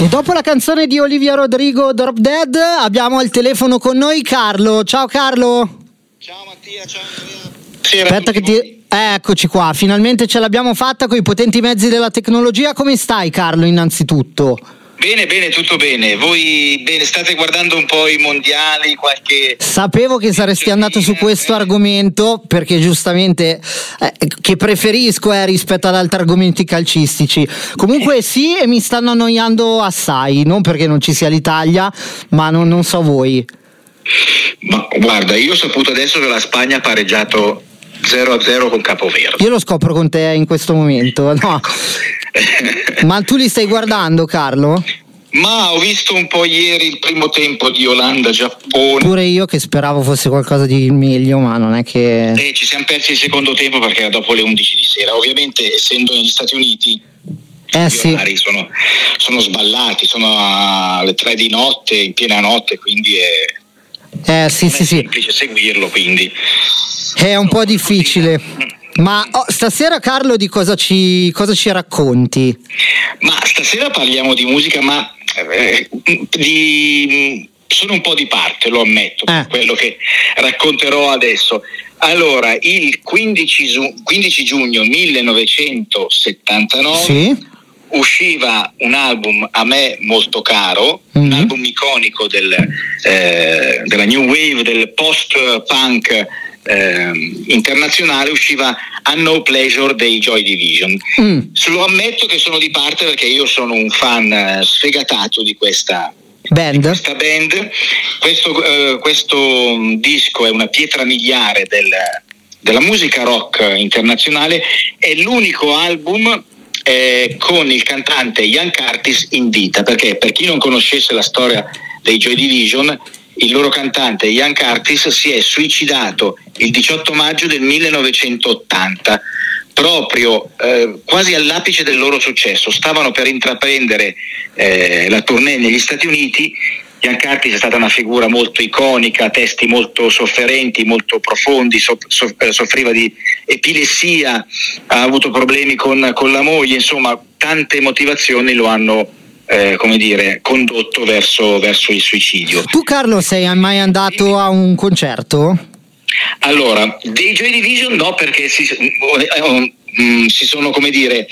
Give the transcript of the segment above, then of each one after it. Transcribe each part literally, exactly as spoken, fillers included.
E dopo la canzone di Olivia Rodrigo, Drop Dead, abbiamo al telefono con noi Carlo. Ciao Carlo. Ciao Mattia, ciao Andrea. Aspetta che ti... Eccoci qua, finalmente ce l'abbiamo fatta con i potenti mezzi della tecnologia. Come stai Carlo innanzitutto? Bene, bene, tutto bene. Voi bene, state guardando un po' i mondiali, qualche... Sapevo che saresti andato su questo argomento, perché giustamente eh, che preferisco eh, rispetto ad altri argomenti calcistici. Comunque sì, e mi stanno annoiando assai, non perché non ci sia l'Italia, ma non, non so voi. Ma guarda, io ho saputo adesso che la Spagna ha pareggiato zero a zero con Capoverde. Io lo scopro con te in questo momento, no? Ma tu li stai guardando, Carlo? Ma ho visto un po' ieri il primo tempo di Olanda-Giappone. Pure io che speravo fosse qualcosa di meglio, ma non è che... Eh, ci siamo persi il secondo tempo perché era dopo le undici di sera. Ovviamente, essendo negli Stati Uniti, eh, gli sì. orari sono, sono sballati, sono alle tre di notte, in piena notte, quindi è, eh, sì, non sì, è sì. semplice seguirlo, quindi... È un po' difficile. Ma oh, stasera Carlo di cosa ci, cosa ci racconti? Ma stasera parliamo di musica, ma eh, di, sono un po' di parte, lo ammetto, eh. quello che racconterò adesso. Allora, il quindici, quindici giugno millenovecentosettantanove sì? usciva un album a me molto caro, mm-hmm. un album iconico del, eh, della New Wave, del post-punk Eh, internazionale, usciva A No Pleasure dei Joy Division. Mm. Lo ammetto che sono di parte perché io sono un fan eh, sfegatato di questa band. Di questa band. Questo, eh, questo disco è una pietra miliare del, della musica rock internazionale, è l'unico album eh, con il cantante Ian Curtis in vita, perché per chi non conoscesse la storia dei Joy Division, il loro cantante Ian Curtis si è suicidato il diciotto maggio del millenovecentottanta, proprio eh, quasi all'apice del loro successo. Stavano per intraprendere eh, la tournée negli Stati Uniti. Ian Curtis è stata una figura molto iconica, testi molto sofferenti, molto profondi, so, so, eh, soffriva di epilessia, ha avuto problemi con, con la moglie, insomma tante motivazioni lo hanno Eh, come dire, condotto verso, verso il suicidio. Tu Carlo sei mai andato a un concerto? Allora, dei Joy Division no, perché si, eh, um, si sono, come dire,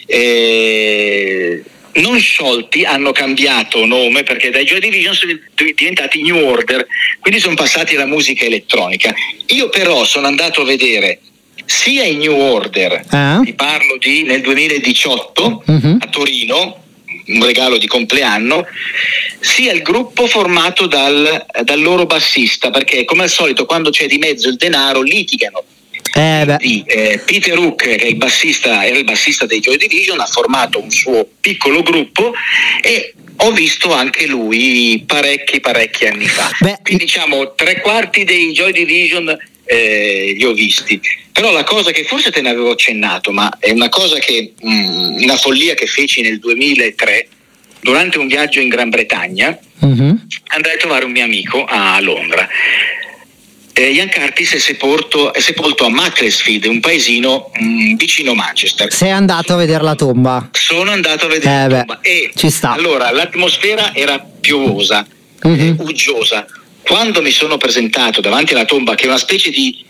eh, non sciolti, hanno cambiato nome, perché dai Joy Division sono diventati New Order, quindi sono passati alla musica elettronica. Io però sono andato a vedere sia i New Order, eh? ti parlo di nel duemiladiciotto uh-huh. a Torino, un regalo di compleanno, sia il gruppo formato dal, dal loro bassista, perché come al solito quando c'è di mezzo il denaro litigano. Eh beh. Quindi, eh, Peter Hook, che è il bassista, era il bassista dei Joy Division, ha formato un suo piccolo gruppo e ho visto anche lui parecchi parecchi anni fa. Beh. Quindi diciamo tre quarti dei Joy Division eh, li ho visti. Però la cosa che forse te ne avevo accennato, ma è una cosa che mh, una follia che feci nel duemilatré durante un viaggio in Gran Bretagna, uh-huh. andai a trovare un mio amico a Londra. Eh, Ian Curtis è sepolto, è sepolto a Macclesfield, un paesino mh, vicino Manchester. Sei andato a vedere la tomba? Sono andato a vedere eh la tomba beh, e ci sta. Allora l'atmosfera era piovosa, uh-huh. eh, uggiosa. Quando mi sono presentato davanti alla tomba, che è una specie di